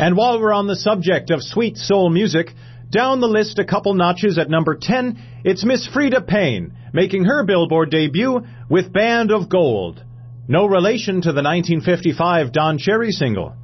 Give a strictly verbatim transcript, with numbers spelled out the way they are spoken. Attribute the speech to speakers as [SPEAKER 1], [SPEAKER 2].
[SPEAKER 1] And while we're on the subject of sweet soul music, down the list a couple notches at number ten, it's Miss Freda Payne, making her Billboard debut with Band of Gold. No relation to the nineteen fifty-five Don Cherry single.